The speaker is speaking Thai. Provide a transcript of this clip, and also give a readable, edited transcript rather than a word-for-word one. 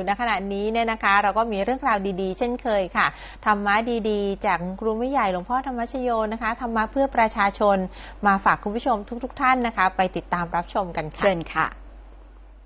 อยู่ในขณะนี้เนี่ยนะคะเราก็มีเรื่องราวดีๆเช่นเคยค่ะธรรมะดีๆจากครูไม่ใหญ่หลวงพ่อธรรมชโยนะคะธรรมะเพื่อประชาชนมาฝากคุณผู้ชมทุกๆท่านนะคะไปติดตามรับชมกันค่ะเชิญค่ะ